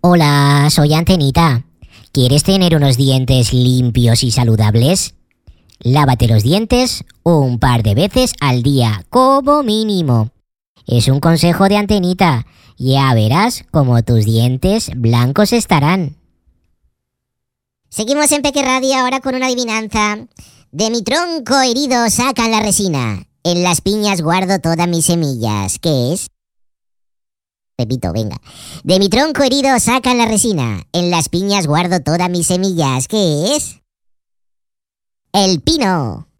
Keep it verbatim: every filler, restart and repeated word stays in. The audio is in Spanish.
Hola, soy Antenita. ¿Quieres tener unos dientes limpios y saludables? Lávate los dientes un par de veces al día, como mínimo. Es un consejo de Antenita. Ya verás cómo tus dientes blancos estarán. Seguimos en Peque Radio ahora con una adivinanza. De mi tronco herido sacan la resina. En las piñas guardo todas mis semillas. ¿Qué es? Repito, venga. De mi tronco herido sacan la resina. En las piñas guardo todas mis semillas. ¿Qué es? El pino.